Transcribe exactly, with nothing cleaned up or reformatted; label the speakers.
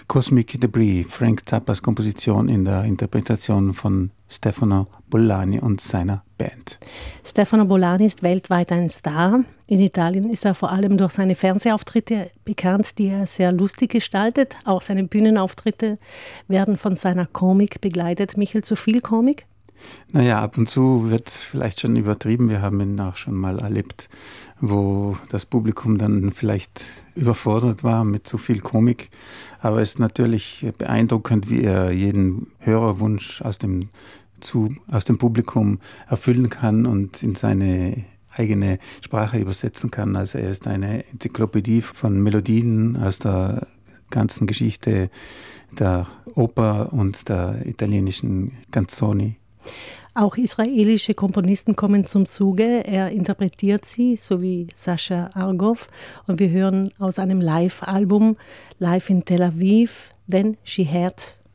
Speaker 1: Cosmic Debris, Frank Zappas Komposition in der Interpretation von Stefano Bollani und seiner Band.
Speaker 2: Stefano Bollani ist weltweit ein Star. In Italien ist er vor allem durch seine Fernsehauftritte bekannt, die er sehr lustig gestaltet. Auch seine Bühnenauftritte werden von seiner Komik begleitet. Michel, zu viel Komik?
Speaker 1: Naja, ab und zu wird vielleicht schon übertrieben. Wir haben ihn auch schon mal erlebt, wo das Publikum dann vielleicht überfordert war mit zu viel Komik. Aber es ist natürlich beeindruckend, wie er jeden Hörerwunsch aus dem, zu, aus dem Publikum erfüllen kann und in seine eigene Sprache übersetzen kann. Also er ist eine Enzyklopädie von Melodien aus der ganzen Geschichte der Oper und der italienischen Canzoni.
Speaker 2: Auch israelische Komponisten kommen zum Zuge. Er interpretiert sie, so wie Sascha Argov. Und wir hören aus einem Live-Album, Live in Tel Aviv, Then She Had